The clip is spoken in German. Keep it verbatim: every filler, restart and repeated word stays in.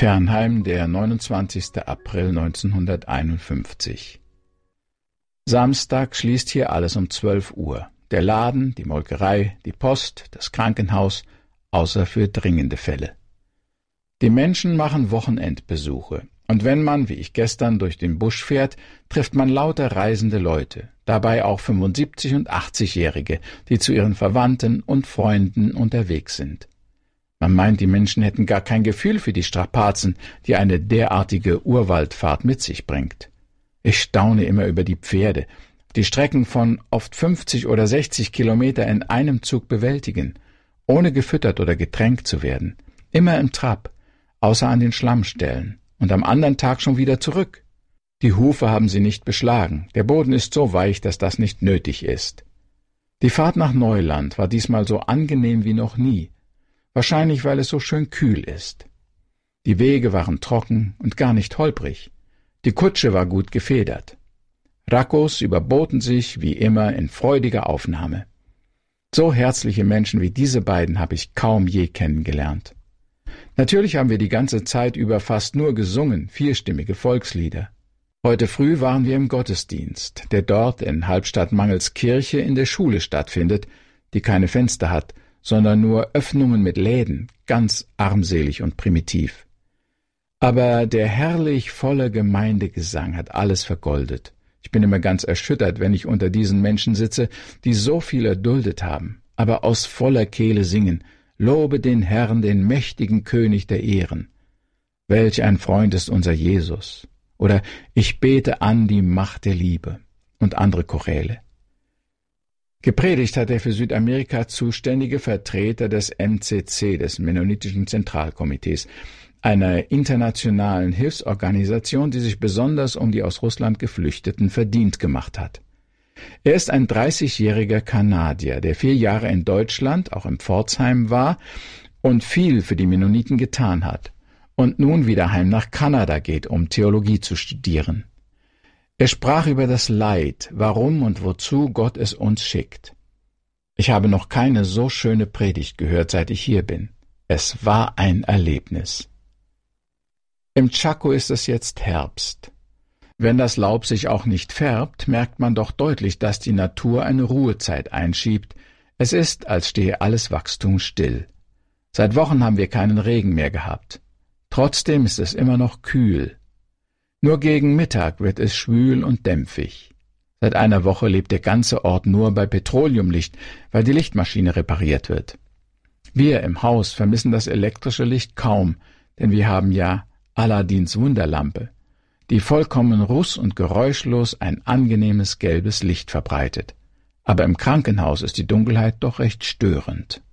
Fernheim, der neunundzwanzigster April neunzehnhunderteinundfünfzig. Samstag schließt hier alles um zwölf Uhr. Der Laden, die Molkerei, die Post, das Krankenhaus, außer für dringende Fälle. Die Menschen machen Wochenendbesuche, und wenn man, wie ich gestern, durch den Busch fährt, trifft man lauter reisende Leute, dabei auch fünfundsiebzig- und achtzigjährige, die zu ihren Verwandten und Freunden unterwegs sind. Man meint, die Menschen hätten gar kein Gefühl für die Strapazen, die eine derartige Urwaldfahrt mit sich bringt. Ich staune immer über die Pferde, die Strecken von oft fünfzig oder sechzig Kilometer in einem Zug bewältigen, ohne gefüttert oder getränkt zu werden, immer im Trab, außer an den Schlammstellen, und am anderen Tag schon wieder zurück. Die Hufe haben sie nicht beschlagen, der Boden ist so weich, dass das nicht nötig ist. Die Fahrt nach Neuland war diesmal so angenehm wie noch nie, wahrscheinlich weil es so schön kühl ist. Die Wege waren trocken und gar nicht holprig. Die Kutsche war gut gefedert. Raccos überboten sich, wie immer, in freudiger Aufnahme. So herzliche Menschen wie diese beiden habe ich kaum je kennengelernt. Natürlich haben wir die ganze Zeit über fast nur gesungen, vierstimmige Volkslieder. Heute früh waren wir im Gottesdienst, der dort in Halbstadt-Mangels-Kirche in der Schule stattfindet, die keine Fenster hat, sondern nur Öffnungen mit Läden, ganz armselig und primitiv. Aber der herrlich volle Gemeindegesang hat alles vergoldet. Ich bin immer ganz erschüttert, wenn ich unter diesen Menschen sitze, die so viel erduldet haben, aber aus voller Kehle singen: Lobe den Herrn, den mächtigen König der Ehren. Welch ein Freund ist unser Jesus. Oder Ich bete an die Macht der Liebe und andere Choräle. Gepredigt hat der für Südamerika zuständige Vertreter des M C C, des Mennonitischen Zentralkomitees, einer internationalen Hilfsorganisation, die sich besonders um die aus Russland Geflüchteten verdient gemacht hat. Er ist ein dreißigjähriger Kanadier, der vier Jahre in Deutschland, auch in Pforzheim war und viel für die Mennoniten getan hat und nun wieder heim nach Kanada geht, um Theologie zu studieren. Er sprach über das Leid, warum und wozu Gott es uns schickt. Ich habe noch keine so schöne Predigt gehört, seit ich hier bin. Es war ein Erlebnis. Im Chaco ist es jetzt Herbst. Wenn das Laub sich auch nicht färbt, merkt man doch deutlich, dass die Natur eine Ruhezeit einschiebt. Es ist, als stehe alles Wachstum still. Seit Wochen haben wir keinen Regen mehr gehabt. Trotzdem ist es immer noch kühl. Nur gegen Mittag wird es schwül und dämpfig. Seit einer Woche lebt der ganze Ort nur bei Petroleumlicht, weil die Lichtmaschine repariert wird. Wir im Haus vermissen das elektrische Licht kaum, denn wir haben ja Aladins Wunderlampe, die vollkommen ruß- und geräuschlos ein angenehmes gelbes Licht verbreitet. Aber im Krankenhaus ist die Dunkelheit doch recht störend.